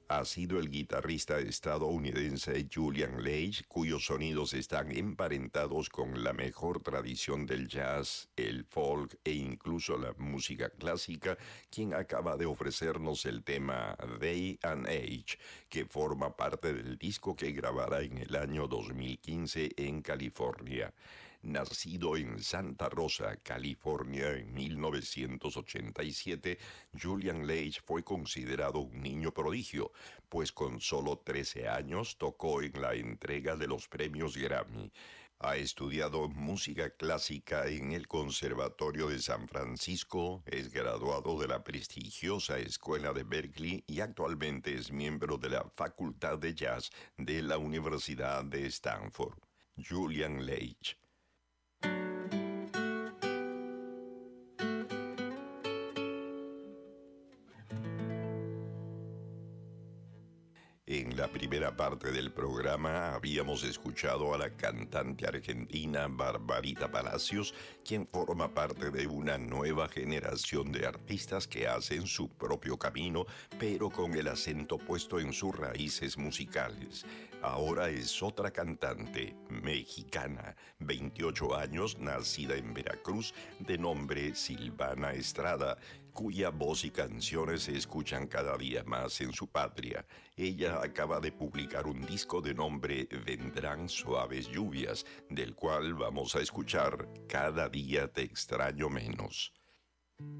ha sido el guitarrista estadounidense Julian Lage, cuyos sonidos están emparentados con la mejor tradición del jazz, el folk e incluso la música clásica, quien acaba de ofrecernos el tema Day and Age, que forma parte del disco que grabará en el año 2015 en California. Nacido en Santa Rosa, California, en 1987, Julian Lage fue considerado un niño prodigio, pues con solo 13 años tocó en la entrega de los premios Grammy. Ha estudiado música clásica en el Conservatorio de San Francisco, es graduado de la prestigiosa Escuela de Berkeley y actualmente es miembro de la Facultad de Jazz de la Universidad de Stanford. Julian Lage. En la primera parte del programa habíamos escuchado a la cantante argentina Barbarita Palacios, quien forma parte de una nueva generación de artistas que hacen su propio camino, pero con el acento puesto en sus raíces musicales. Ahora es otra cantante mexicana, 28 años, nacida en Veracruz, de nombre Silvana Estrada, cuya voz y canciones se escuchan cada día más en su patria. Ella acaba de publicar un disco de nombre Vendrán Suaves Lluvias, del cual vamos a escuchar Cada día te extraño menos.